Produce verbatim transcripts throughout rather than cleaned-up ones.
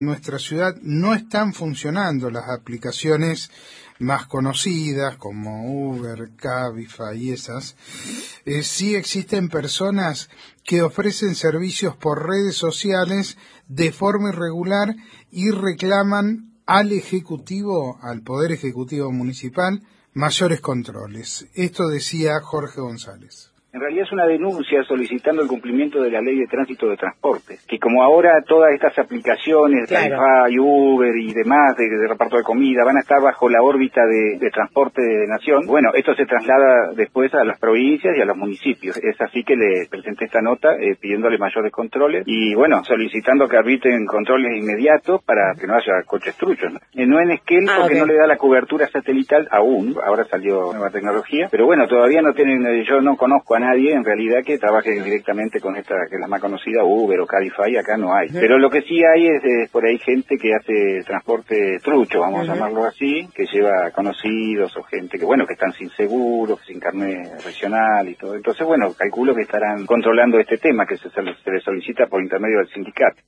nuestra ciudad no están funcionando las aplicaciones más conocidas como Uber, Cabify y esas. Eh, sí existen personas que ofrecen servicios por redes sociales de forma irregular y reclaman al Ejecutivo, al Poder Ejecutivo Municipal, mayores controles. Esto decía Jorge González. En realidad es una denuncia solicitando el cumplimiento de la Ley de Tránsito de Transportes, que como ahora todas estas aplicaciones, claro. Cabify, Uber y demás de, de reparto de comida van a estar bajo la órbita de, de transporte de nación, bueno, esto se traslada después a las provincias y a los municipios. Es así que le presenté esta nota eh, pidiéndole mayores controles y bueno, solicitando que arbitren controles inmediatos para que no haya coches truchos. ¿no? Eh, no en Esquel ah, porque okay. no le da la cobertura satelital aún, ahora salió nueva tecnología, pero bueno, todavía no tienen, yo no conozco a nadie en realidad que trabaje directamente con esta, que es la más conocida, Uber o Cabify, acá no hay. Uh-huh. Pero lo que sí hay es eh, por ahí gente que hace transporte trucho, vamos uh-huh. a llamarlo así, que lleva conocidos o gente que, bueno, que están sin seguro, sin carnet regional y todo. Entonces, bueno, calculo que estarán controlando este tema que se, se les solicita por intermedio del sindicato.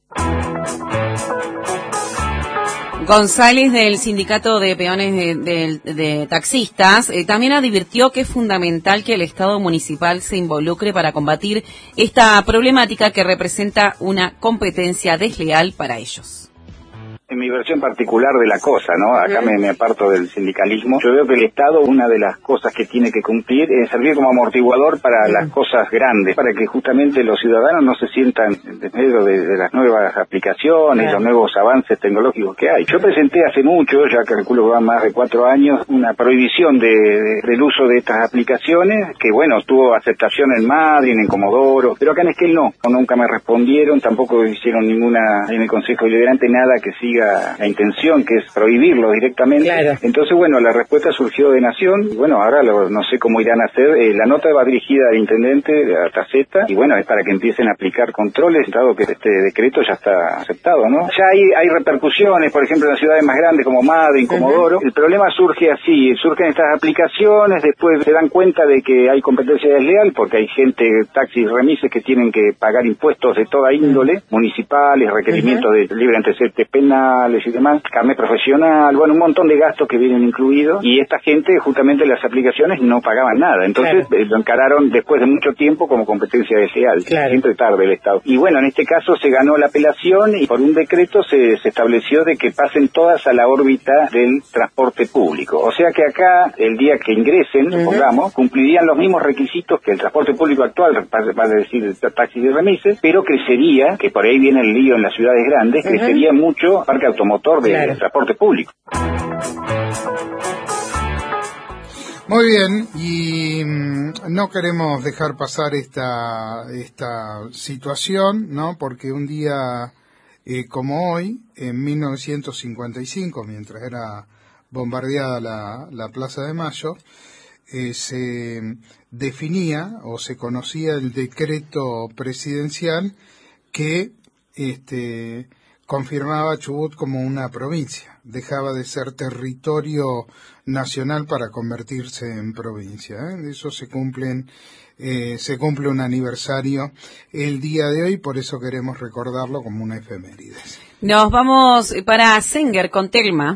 González, del Sindicato de Peones de, de, de Taxistas, eh, también advirtió que es fundamental que el Estado municipal se involucre para combatir esta problemática que representa una competencia desleal para ellos. En mi versión particular de la cosa, ¿no? Acá me, me aparto del sindicalismo. Yo veo que el Estado, una de las cosas que tiene que cumplir es servir como amortiguador para las cosas grandes, para que justamente los ciudadanos no se sientan en medio de, de las nuevas aplicaciones, los nuevos avances tecnológicos que hay. Yo presenté hace mucho, ya calculo que van más de cuatro años, una prohibición de, de, del uso de estas aplicaciones, que bueno, tuvo aceptación en Madrid, en Comodoro, pero acá en Esquel no. Nunca me respondieron, tampoco hicieron ninguna, en el Consejo Deliberante, nada que siga la intención, que es prohibirlo directamente. Claro. Entonces, bueno, la respuesta surgió de Nación, y bueno, ahora lo, no sé cómo irán a hacer. Eh, la nota va dirigida al intendente, a Taceta, y bueno, es para que empiecen a aplicar controles, dado que este decreto ya está aceptado, ¿no? Ya hay, hay repercusiones, por ejemplo, en las ciudades más grandes como Madrid, Comodoro. Uh-huh. El problema surge así, surgen estas aplicaciones, después se dan cuenta de que hay competencia desleal, porque hay gente, taxis, remises, que tienen que pagar impuestos de toda índole, uh-huh. municipales, requerimientos uh-huh. de libre antecedentes penales y demás, carnet profesional, bueno, un montón de gastos que vienen incluidos, y esta gente, justamente las aplicaciones, no pagaban nada. Entonces claro. eh, lo encararon después de mucho tiempo como competencia desleal, claro. siempre tarde el Estado. Y bueno, en este caso se ganó la apelación y por un decreto se, se estableció de que pasen todas a la órbita del transporte público. O sea que acá, el día que ingresen, uh-huh. supongamos, cumplirían los mismos requisitos que el transporte público actual, para decir taxis y remises, pero crecería, que por ahí viene el lío en las ciudades grandes, uh-huh. crecería mucho parque automotor de claro. transporte público. Muy bien, y mmm, no queremos dejar pasar esta esta situación, ¿no? Porque un día eh, como hoy, en mil novecientos cincuenta y cinco, mientras era bombardeada la, la Plaza de Mayo, eh, se definía o se conocía el decreto presidencial que este confirmaba Chubut como una provincia, dejaba de ser territorio nacional para convertirse en provincia. ¿eh? Eso se cumplen, eh, se cumple un aniversario el día de hoy, por eso queremos recordarlo como una efeméride. Nos vamos para Senger con Telma.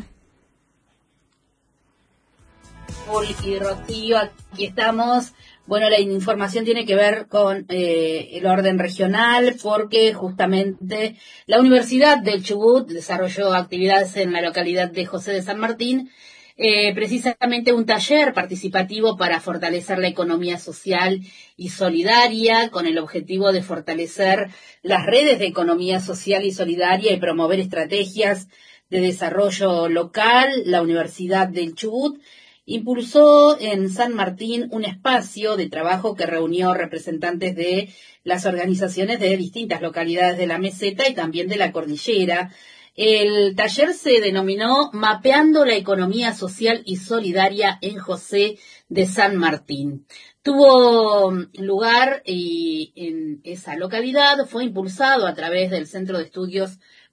Y Rocío, aquí estamos. Bueno, la información tiene que ver con eh, el orden regional, porque justamente la Universidad del Chubut desarrolló actividades en la localidad de José de San Martín, eh, precisamente un taller participativo para fortalecer la economía social y solidaria, con el objetivo de fortalecer las redes de economía social y solidaria y promover estrategias de desarrollo local. La Universidad del Chubut impulsó en San Martín un espacio de trabajo que reunió representantes de las organizaciones de distintas localidades de la meseta y también de la cordillera. El taller se denominó Mapeando la Economía Social y Solidaria en José de San Martín. Tuvo lugar y en esa localidad, fue impulsado a través del Centro de Estudios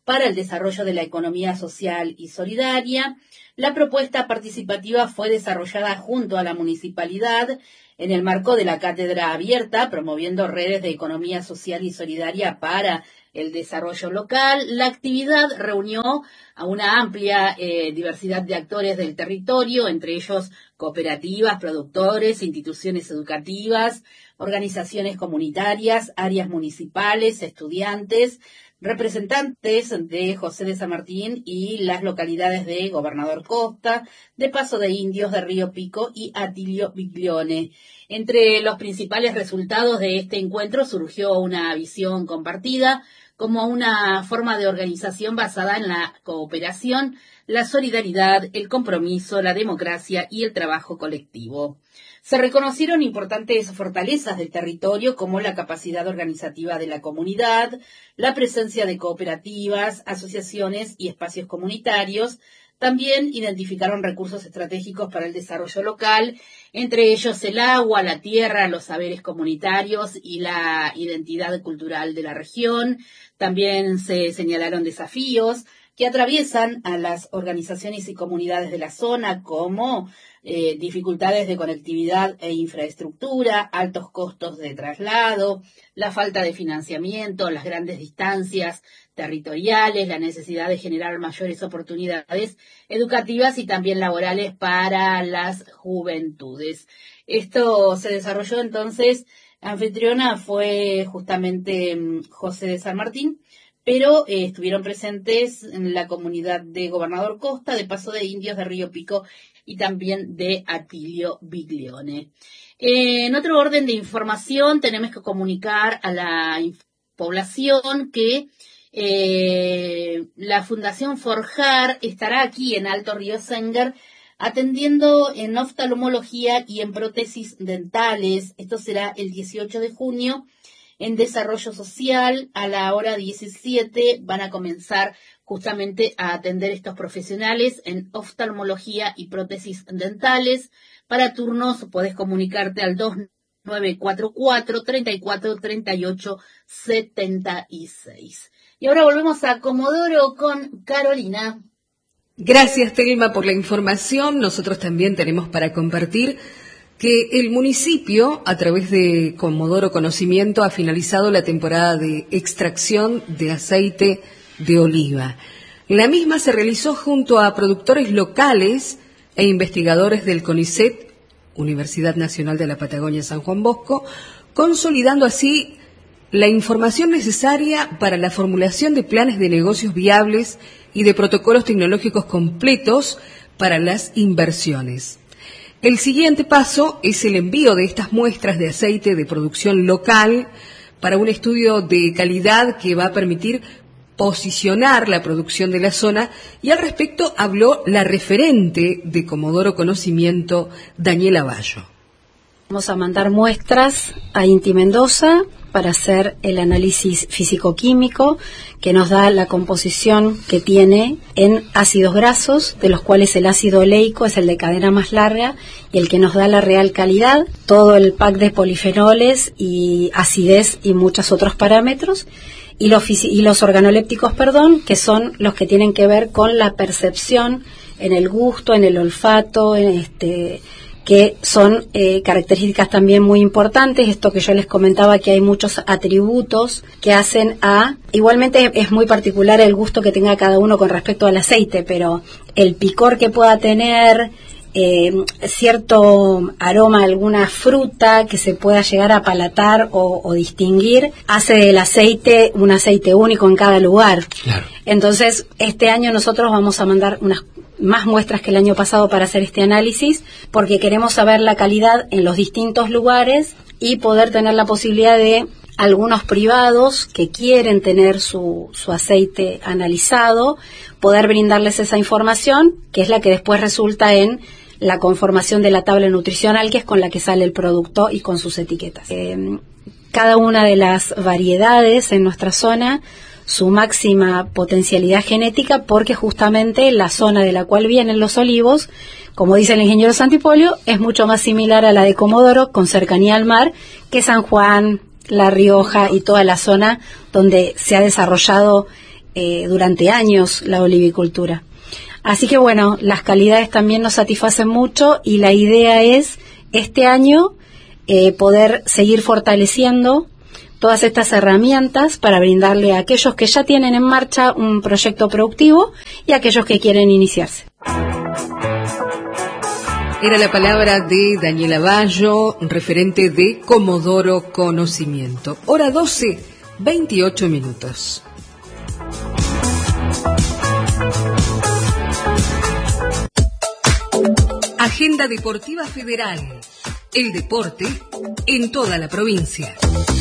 para el desarrollo de la economía social y solidaria. La propuesta participativa fue desarrollada junto a la municipalidad en el marco de la Cátedra Abierta, promoviendo redes de economía social y solidaria para el desarrollo local. La actividad reunió a una amplia eh, diversidad de actores del territorio, entre ellos cooperativas, productores, instituciones educativas, organizaciones comunitarias, áreas municipales, estudiantes, representantes de José de San Martín y las localidades de Gobernador Costa, de Paso de Indios, de Río Pico y Atilio Biglione. Entre los principales resultados de este encuentro surgió una visión compartida como una forma de organización basada en la cooperación, la solidaridad, el compromiso, la democracia y el trabajo colectivo. Se reconocieron importantes fortalezas del territorio como la capacidad organizativa de la comunidad, la presencia de cooperativas, asociaciones y espacios comunitarios. También identificaron recursos estratégicos para el desarrollo local, entre ellos el agua, la tierra, los saberes comunitarios y la identidad cultural de la región. También se señalaron desafíos que atraviesan a las organizaciones y comunidades de la zona, como eh, dificultades de conectividad e infraestructura, altos costos de traslado, la falta de financiamiento, las grandes distancias territoriales, la necesidad de generar mayores oportunidades educativas y también laborales para las juventudes. Esto se desarrolló entonces, anfitriona fue justamente José de San Martín, pero eh, estuvieron presentes en la comunidad de Gobernador Costa, de Paso de Indios, de Río Pico y también de Atilio Biglione. Eh, en otro orden de información, tenemos que comunicar a la población que eh, la Fundación Forjar estará aquí en Alto Río Senguer atendiendo en oftalmología y en prótesis dentales. Esto será el dieciocho de junio. En desarrollo social, a la hora diecisiete, van a comenzar justamente a atender estos profesionales en oftalmología y prótesis dentales. Para turnos podés comunicarte al dos nueve cuatro cuatro, treinta y cuatro, treinta y ocho, setenta y seis. Y ahora volvemos a Comodoro con Carolina. Gracias, Telma, por la información. Nosotros también tenemos para compartir que el municipio, a través de Comodoro Conocimiento, ha finalizado la temporada de extracción de aceite de oliva. La misma se realizó junto a productores locales e investigadores del CONICET, Universidad Nacional de la Patagonia San Juan Bosco, consolidando así la información necesaria para la formulación de planes de negocios viables y de protocolos tecnológicos completos para las inversiones. El siguiente paso es el envío de estas muestras de aceite de producción local para un estudio de calidad que va a permitir posicionar la producción de la zona, y al respecto habló la referente de Comodoro Conocimiento, Daniela Bayo. Vamos a mandar muestras a INTI Mendoza para hacer el análisis físico-químico que nos da la composición que tiene en ácidos grasos, de los cuales el ácido oleico es el de cadena más larga y el que nos da la real calidad, todo el pack de polifenoles y acidez y muchos otros parámetros, y los, y los organolépticos, perdón, que son los que tienen que ver con la percepción en el gusto, en el olfato, en este... que son eh, características también muy importantes, esto que yo les comentaba, que hay muchos atributos que hacen a, igualmente es muy particular el gusto que tenga cada uno con respecto al aceite, pero el picor que pueda tener, eh, cierto aroma a alguna fruta que se pueda llegar a palatar o, o distinguir, hace del aceite un aceite único en cada lugar. Claro. Entonces, este año nosotros vamos a mandar unas más muestras que el año pasado para hacer este análisis, porque queremos saber la calidad en los distintos lugares y poder tener la posibilidad de algunos privados que quieren tener su, su aceite analizado, poder brindarles esa información, que es la que después resulta en la conformación de la tabla nutricional, que es con la que sale el producto y con sus etiquetas. Eh, cada una de las variedades en nuestra zona, su máxima potencialidad genética, porque justamente la zona de la cual vienen los olivos, como dice el ingeniero Santipolio, es mucho más similar a la de Comodoro, con cercanía al mar, que San Juan, La Rioja y toda la zona donde se ha desarrollado eh, durante años la olivicultura. Así que bueno, las calidades también nos satisfacen mucho y la idea es este año eh, poder seguir fortaleciendo todas estas herramientas para brindarle a aquellos que ya tienen en marcha un proyecto productivo y a aquellos que quieren iniciarse. Era la palabra de Daniela Bayo, referente de Comodoro Conocimiento. Hora doce, veintiocho minutos. Agenda Deportiva Federal. El deporte en toda la provincia.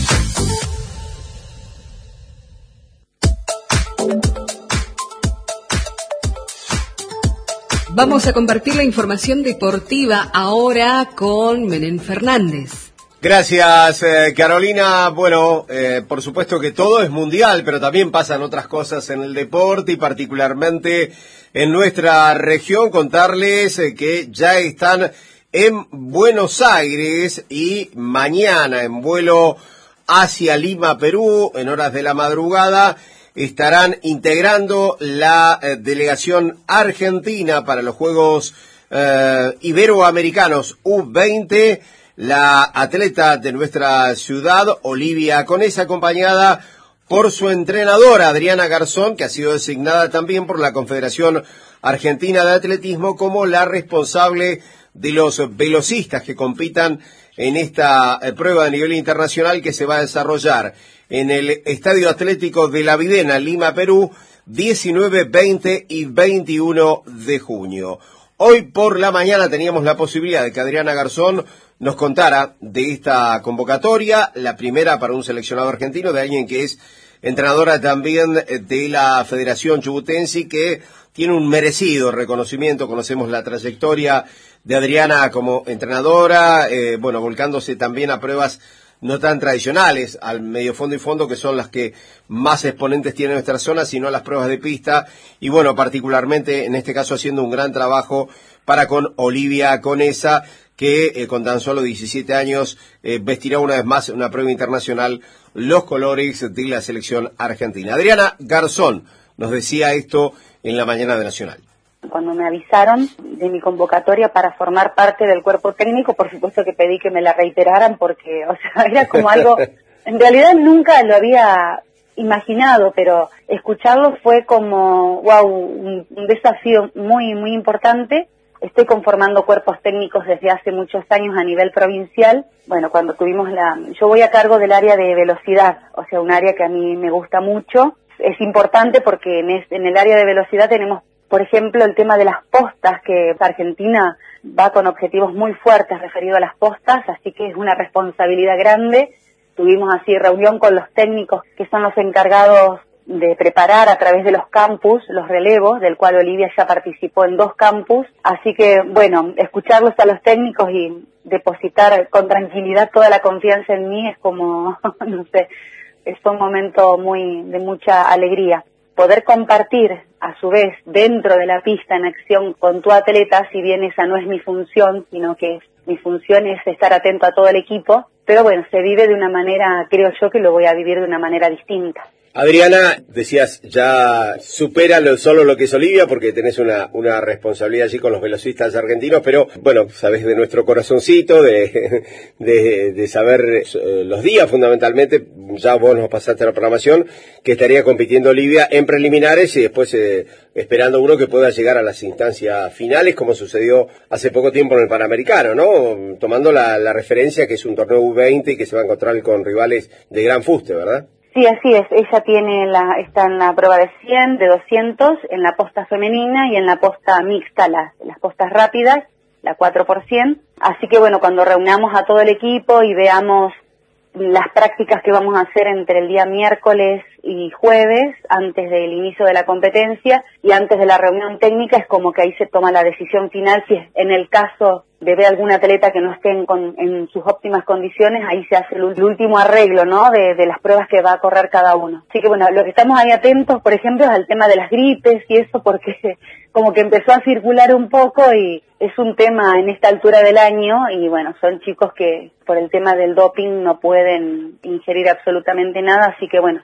Vamos a compartir la información deportiva ahora con Menem Fernández. Gracias, eh, Carolina. Bueno, eh, por supuesto que todo es mundial, pero también pasan otras cosas en el deporte y particularmente en nuestra región. Contarles eh, que ya están en Buenos Aires y mañana en vuelo hacia Lima, Perú, en horas de la madrugada, estarán integrando la eh, delegación argentina para los Juegos eh, Iberoamericanos U veinte, la atleta de nuestra ciudad, Olivia Conesa, acompañada por su entrenadora, Adriana Garzón, que ha sido designada también por la Confederación Argentina de Atletismo como la responsable de los velocistas que compitan en esta eh, prueba de nivel internacional que se va a desarrollar en el Estadio Atlético de La Videna, Lima, Perú, diecinueve, veinte y veintiuno de junio. Hoy por la mañana teníamos la posibilidad de que Adriana Garzón nos contara de esta convocatoria, la primera para un seleccionado argentino, de alguien que es entrenadora también de la Federación Chubutense y que tiene un merecido reconocimiento. Conocemos la trayectoria de Adriana como entrenadora, eh, bueno, volcándose también a pruebas no tan tradicionales, al medio fondo y fondo, que son las que más exponentes tiene nuestra zona, sino las pruebas de pista, y bueno, particularmente en este caso haciendo un gran trabajo para con Olivia Conesa, que eh, con tan solo diecisiete años eh, vestirá una vez más una prueba internacional los colores de la selección argentina. Adriana Garzón nos decía esto en la mañana de Nacional. Cuando me avisaron de mi convocatoria para formar parte del cuerpo técnico, por supuesto que pedí que me la reiteraran porque, o sea, era como algo, en realidad nunca lo había imaginado, pero escucharlo fue como, wow, un, un desafío muy, muy importante. Estoy conformando cuerpos técnicos desde hace muchos años a nivel provincial. Bueno, cuando tuvimos la, yo voy a cargo del área de velocidad, o sea, un área que a mí me gusta mucho. Es importante porque en, es, en el área de velocidad tenemos, por ejemplo, el tema de las postas, que Argentina va con objetivos muy fuertes referido a las postas, así que es una responsabilidad grande. Tuvimos así reunión con los técnicos que son los encargados de preparar a través de los campus los relevos, del cual Olivia ya participó en dos campus. Así que, bueno, escucharlos a los técnicos y depositar con tranquilidad toda la confianza en mí es como, no sé, es un momento muy de mucha alegría. Poder compartir, a su vez, dentro de la pista en acción con tu atleta, si bien esa no es mi función, sino que mi función es estar atento a todo el equipo, pero bueno, se vive de una manera, creo yo que lo voy a vivir de una manera distinta. Adriana, decías, ya supera lo, solo lo que es Olivia, porque tenés una, una responsabilidad allí con los velocistas argentinos, pero bueno, sabés de nuestro corazoncito, de, de, de saber eh, los días fundamentalmente, ya vos nos pasaste la programación, que estaría compitiendo Olivia en preliminares y después eh, esperando uno que pueda llegar a las instancias finales, como sucedió hace poco tiempo en el Panamericano, ¿no? Tomando la, la referencia que es un torneo U veinte y que se va a encontrar con rivales de gran fuste, ¿verdad? Sí, así es. Ella tiene la, está en la prueba de cien, de doscientos, en la posta femenina y en la posta mixta, las, las postas rápidas, la cuatro por cien. Así que bueno, cuando reunamos a todo el equipo y veamos las prácticas que vamos a hacer entre el día miércoles y jueves, antes del inicio de la competencia y antes de la reunión técnica, es como que ahí se toma la decisión final. Si es en el caso de ver algún atleta que no esté en, con, en sus óptimas condiciones, ahí se hace el, el último arreglo, ¿no?, de, de las pruebas que va a correr cada uno. Así que bueno, lo que estamos ahí atentos, por ejemplo, es al tema de las gripes y eso, porque como que empezó a circular un poco y es un tema en esta altura del año y bueno, son chicos que por el tema del doping no pueden ingerir absolutamente nada, así que bueno, también vamos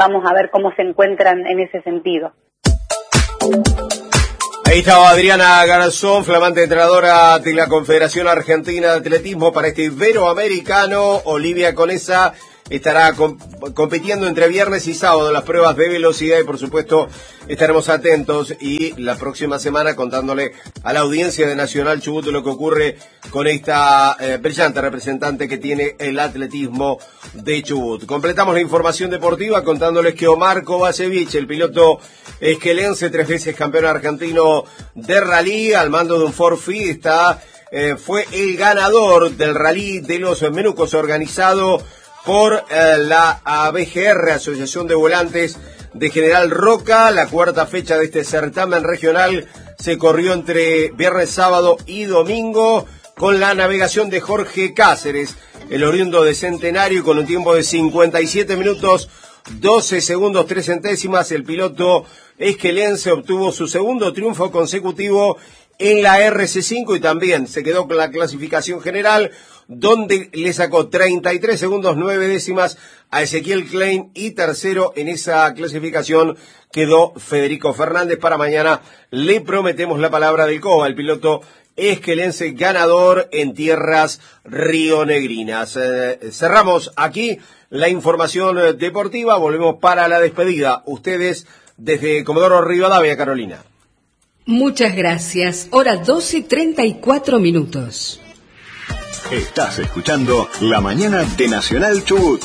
vamos a ver cómo se encuentran en ese sentido. Ahí estaba Adriana Garzón, flamante entrenadora de la Confederación Argentina de Atletismo para este Iberoamericano. Olivia Conesa estará com- compitiendo entre viernes y sábado en las pruebas de velocidad y por supuesto estaremos atentos y la próxima semana contándole a la audiencia de Nacional Chubut lo que ocurre con esta eh, brillante representante que tiene el atletismo de Chubut. Completamos la información deportiva contándoles que Omar Kovacevic, el piloto esquelense, tres veces campeón argentino de rally al mando de un Ford Fiesta, eh, fue el ganador del rally de los Menucos organizado por eh, la A B G R, Asociación de Volantes de General Roca. La cuarta fecha de este certamen regional se corrió entre viernes, sábado y domingo con la navegación de Jorge Cáceres, el oriundo de Centenario, con un tiempo de cincuenta y siete minutos, doce segundos, tres centésimas. El piloto esquelense obtuvo su segundo triunfo consecutivo en la R C cinco y también se quedó con la clasificación general, donde le sacó treinta y tres segundos, nueve décimas a Ezequiel Klein y tercero en esa clasificación quedó Federico Fernández. Para mañana le prometemos la palabra del Cova, el piloto esquelense ganador en tierras rionegrinas. Eh, cerramos aquí la información deportiva, volvemos para la despedida. Ustedes desde Comodoro Rivadavia, Carolina. Muchas gracias. Hora doce treinta y cuatro minutos. Estás escuchando La Mañana de Nacional Chubut.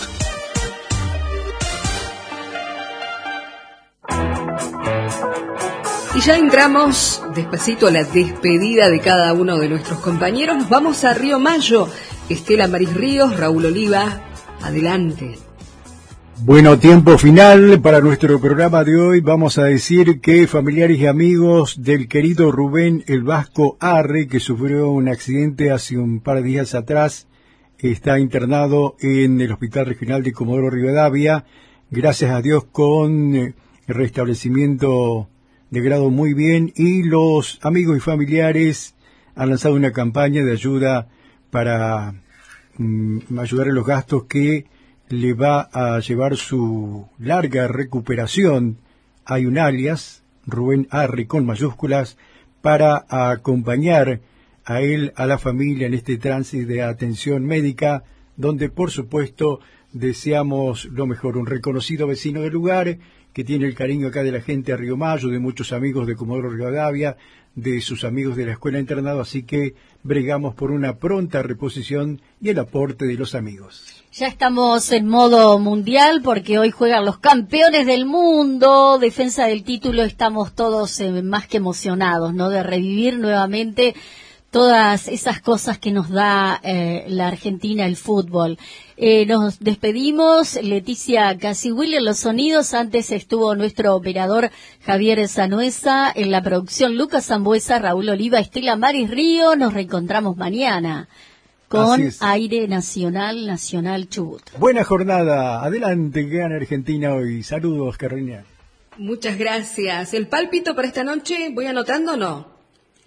Y ya entramos despacito a la despedida de cada uno de nuestros compañeros. Nos vamos a Río Mayo. Estela Maris Ríos, Raúl Oliva, adelante. Bueno, tiempo final para nuestro programa de hoy. Vamos a decir que familiares y amigos del querido Rubén el Vasco Arre, que sufrió un accidente hace un par de días atrás, está internado en el Hospital Regional de Comodoro Rivadavia, gracias a Dios con restablecimiento de grado muy bien, y los amigos y familiares han lanzado una campaña de ayuda para mm, ayudar en los gastos que le va a llevar su larga recuperación. Hay un alias, Rubén Arre con mayúsculas, para acompañar a él, a la familia en este tránsito de atención médica, donde por supuesto deseamos lo mejor. Un reconocido vecino del lugar que tiene el cariño acá de la gente de Río Mayo, de muchos amigos de Comodoro Rivadavia, de sus amigos de la escuela internado, así que bregamos por una pronta reposición y el aporte de los amigos. Ya estamos en modo mundial porque hoy juegan los campeones del mundo, defensa del título, estamos todos eh, más que emocionados, ¿no? De revivir nuevamente todas esas cosas que nos da eh, la Argentina, el fútbol. Eh, nos despedimos, Leticia Casihuil en los sonidos, antes estuvo nuestro operador Javier Sanuesa, en la producción Lucas Zambuesa, Raúl Oliva, Estela Maris Río. Nos reencontramos mañana con Aire Nacional, Nacional Chubut. Buena jornada, adelante, que gana Argentina hoy. Saludos, Carolina. Muchas gracias. ¿El pálpito para esta noche voy anotando o no?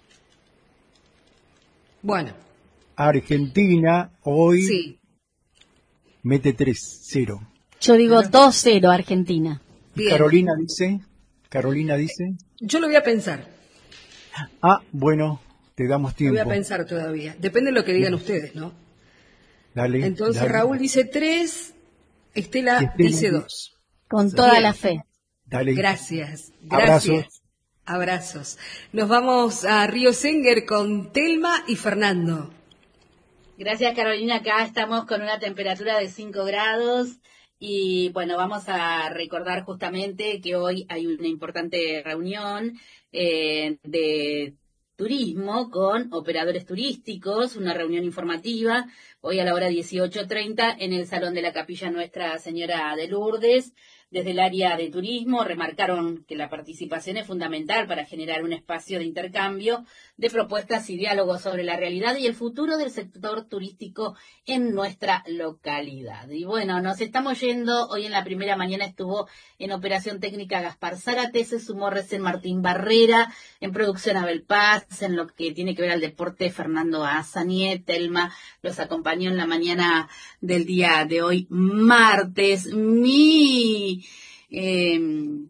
Bueno. Argentina hoy sí. Mete tres cero. Yo digo dos cero Argentina. Bien. Carolina dice, Carolina dice. Yo lo voy a pensar. Ah, bueno, te damos tiempo. Lo voy a pensar todavía. Depende de lo que digan Bien. ustedes, ¿no? Dale. Entonces dale. Raúl dice tres, Estela, Estela dice dos. Con toda Bien. la fe. Dale. Gracias. Gracias. Abrazos. Abrazos. Nos vamos a Río Senger con Telma y Fernando. Gracias, Carolina. Acá estamos con una temperatura de cinco grados y, bueno, vamos a recordar justamente que hoy hay una importante reunión eh, de turismo con operadores turísticos, una reunión informativa, hoy a la hora dieciocho treinta en el Salón de la Capilla Nuestra Señora de Lourdes. Desde el área de turismo remarcaron que la participación es fundamental para generar un espacio de intercambio de propuestas y diálogos sobre la realidad y el futuro del sector turístico en nuestra localidad. Y bueno, nos estamos yendo. Hoy en la primera mañana estuvo en operación técnica Gaspar Zárate, se sumó recién Martín Barrera, en producción Abel Paz, en lo que tiene que ver al deporte Fernando Azaniet, Telma los acompañó en la mañana del día de hoy, martes. Mi Eh,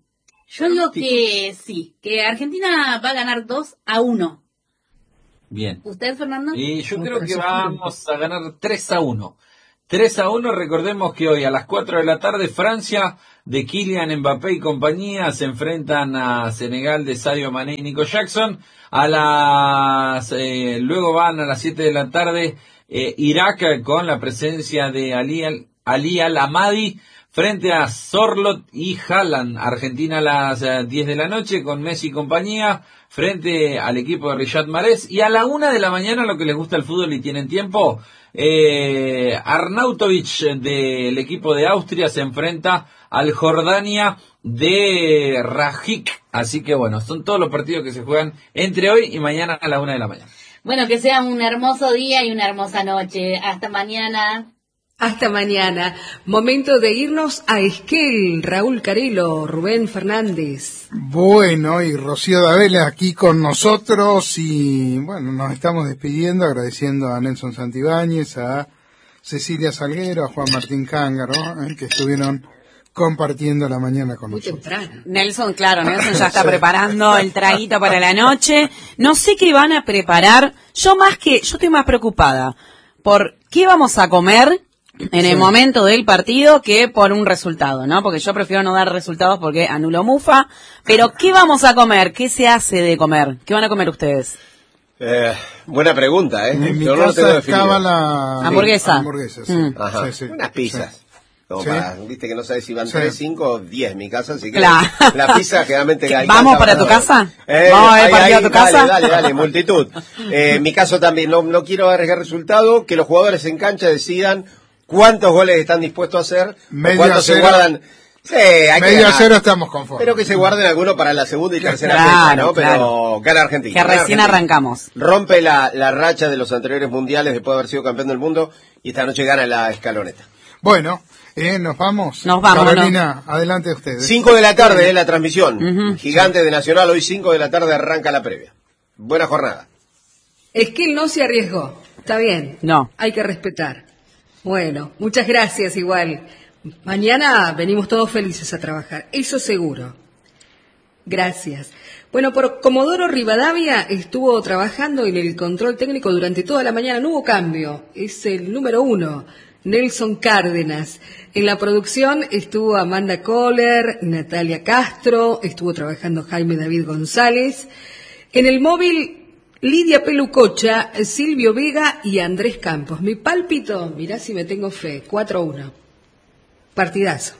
yo digo que sí, que Argentina va a ganar dos a uno. Bien. ¿Usted, Fernando? Y yo creo que vamos a ganar tres a uno. tres a uno, recordemos que hoy a las cuatro de la tarde Francia de Kylian Mbappé y compañía se enfrentan a Senegal de Sadio Mané y Nico Jackson. A las eh, luego van a las siete de la tarde eh, Irak con la presencia de Ali Al, Ali Al-Amadi frente a Sorlot y Haaland. Argentina a las eh, diez de la noche con Messi y compañía frente al equipo de Riyad Mahrez. Y a la una de la mañana, lo que les gusta el fútbol y tienen tiempo, eh, Arnautovic del equipo de Austria se enfrenta al Jordania de Rajik. Así que bueno, son todos los partidos que se juegan entre hoy y mañana a la una de la mañana. Bueno, que sea un hermoso día y una hermosa noche. Hasta mañana. Hasta mañana. Momento de irnos a Esquel. Raúl Carelo, Rubén Fernández. Bueno, y Rocío Davela aquí con nosotros y bueno, nos estamos despidiendo agradeciendo a Nelson Santibáñez, a Cecilia Salguero, a Juan Martín Cángaro, eh, que estuvieron compartiendo la mañana con Muy nosotros. temprano. Nelson, claro, Nelson ya está preparando el traguito para la noche. No sé qué van a preparar. Yo más que, yo estoy más preocupada por qué vamos a comer en el sí. momento del partido que por un resultado, ¿no? Porque yo prefiero no dar resultados porque anulo mufa. Pero ¿qué vamos a comer? ¿Qué se hace de comer? ¿Qué van a comer ustedes? Eh, buena pregunta, ¿eh? En mi Yo casa no lo estaba la hamburguesa. hamburguesa sí. Mm. Ajá. Sí, sí. Unas pizzas. Sí. Como ¿Sí? para, viste que no sabes si van sí. tres, cinco o diez en mi casa, así que claro. la pizza generalmente... ¿Vamos para tu casa? Eh, ¿Vamos a ver ahí, partido ahí, a tu casa? Dale, dale, dale, multitud. Eh, en mi caso también, no, no quiero arriesgar resultado, que los jugadores en cancha decidan cuántos goles están dispuestos a hacer, medio o cuántos se guardan... Sí, hay medio que a cero estamos conformes. Pero que se guarden algunos para la segunda y tercera claro, fecha, ¿no? Claro. Pero gana Argentina. Que recién Argentina. arrancamos. Rompe la, la racha de los anteriores mundiales después de haber sido campeón del mundo y esta noche gana la escaloneta. Bueno, eh, nos vamos. Nos vamos. Carolina, no. Adelante ustedes. Cinco de la tarde, eh, la transmisión. Uh-huh. Gigante de Nacional, hoy cinco de la tarde arranca la previa. Buena jornada. Esquel no se arriesgó. Está bien. No. Hay que respetar. Bueno, muchas gracias igual. Mañana venimos todos felices a trabajar, eso seguro. Gracias. Bueno, por Comodoro Rivadavia estuvo trabajando en el control técnico durante toda la mañana, no hubo cambio, es el número uno, Nelson Cárdenas. En la producción estuvo Amanda Kohler, Natalia Castro, estuvo trabajando Jaime David González. En el móvil, Lidia Pelucocha, Silvio Vega y Andrés Campos. Mi pálpito, mirá si me tengo fe, cuatro a uno. Partidazo.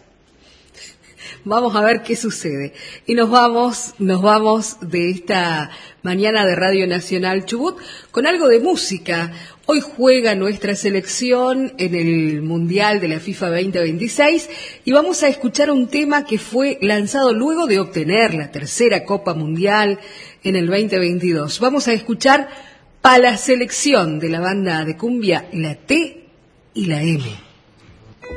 Vamos a ver qué sucede. Y nos vamos, nos vamos de esta mañana de Radio Nacional Chubut con algo de música. Hoy juega nuestra selección en el Mundial de la FIFA veinte veintiséis y vamos a escuchar un tema que fue lanzado luego de obtener la tercera Copa Mundial en el veinte veintidós. Vamos a escuchar para la selección de la banda de cumbia La T y la M.